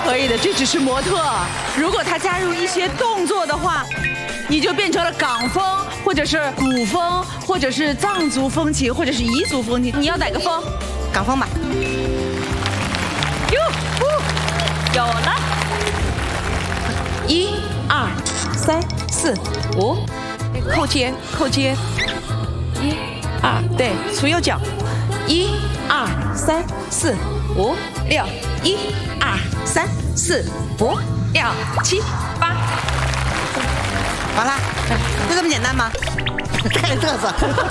可以的，这只是模特。如果他加入一些动作的话，你就变成了港风，或者是古风，或者是藏族风情，或者是彝族风情。你要哪个风？港风吧。哟，有了。1、2、3、4、5，扣肩，扣肩。1、2，对，除右脚。1、2、3、4、5、6。1、2、3、4、5、6、7、8。完了，就这么简单吗？看这特色。